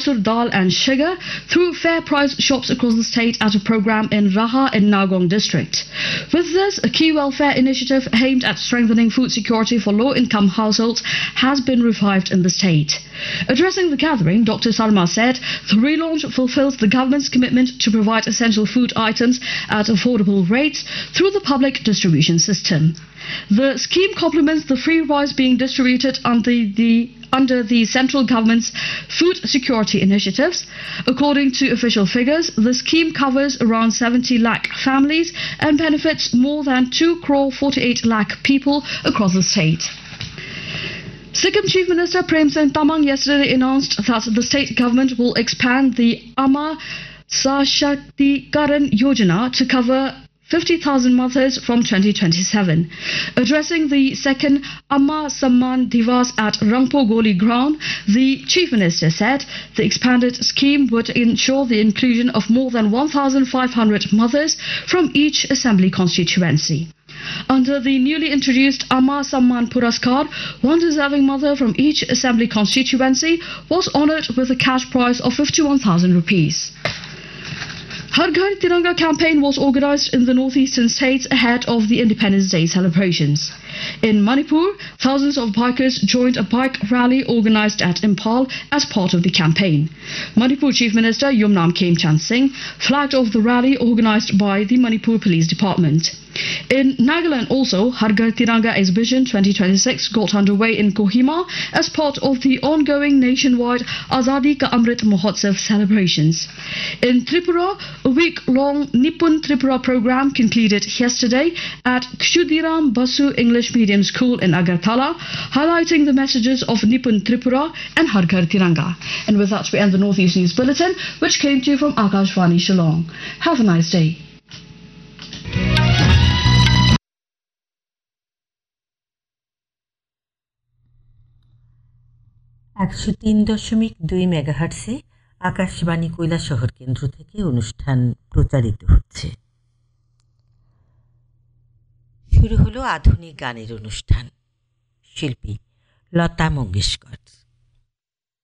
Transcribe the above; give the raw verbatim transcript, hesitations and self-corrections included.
Matsur dal and sugar through fair price shops across the state at a program in Raha in Nagaon district. With this, a key welfare initiative aimed at strengthening food security for low-income households has been revived in the state. Addressing the gathering, Doctor Sarma said the relaunch fulfills the government's commitment to provide essential food items at affordable rates through the public distribution system. The scheme complements the free rice being distributed under the under the central government's food security initiatives. According to official figures, the scheme covers around seventy lakh families and benefits more than two crore forty-eight lakh people across the state. Sikkim Chief Minister Prem Singh Tamang yesterday announced that the state government will expand the Amma Sashakti-karan Yojana to cover fifty thousand mothers from twenty twenty-seven. Addressing the second Amma Samman Divas at Rangpo Goli ground, the Chief Minister said the expanded scheme would ensure the inclusion of more than one thousand five hundred mothers from each assembly constituency. Under the newly introduced Amma Samman Puraskar, one deserving mother from each assembly constituency was honoured with a cash prize of fifty-one thousand rupees. Har Ghar Tiranga campaign was organised in the northeastern states ahead of the Independence Day celebrations. In Manipur, thousands of bikers joined a bike rally organised at Impal as part of the campaign. Manipur Chief Minister Yumnam Khemchand Singh flagged off the rally organised by the Manipur Police Department. In Nagaland also, Har Ghar Tiranga Exhibition twenty twenty-six got underway in Kohima as part of the ongoing nationwide Azadi Ka Amrit Mahotsav celebrations. In Tripura, a week-long Nipun Tripura program concluded yesterday at Kshudiram Basu English Medium School in Agartala, highlighting the messages of Nipun Tripura and Har Ghar Tiranga. And with that, we end the Northeast News Bulletin, which came to you from Akashvani Shillong. Have a nice day. একশো তিন দশমিক দুই মেগাহার্টসে আকাশবাণী কৈলাসহর কেন্দ্র থেকে অনুষ্ঠান প্রচারিত হচ্ছে। শুরু হলো আধুনিক গানের অনুষ্ঠান। শিল্পী লতা মঙ্গেশকর।